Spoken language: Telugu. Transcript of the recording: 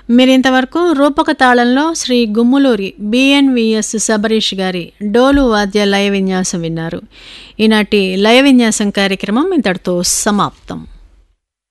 మీరింతవరకు రూపక తాళంలో శ్రీ గుమ్ములూరి బిఎన్విఎస్ శబరీష్ గారి డోలు వాద్య లయ విన్యాసం విన్నారు. ఈనాటి లయ విన్యాసం కార్యక్రమం ఇంతటితో సమాప్తం.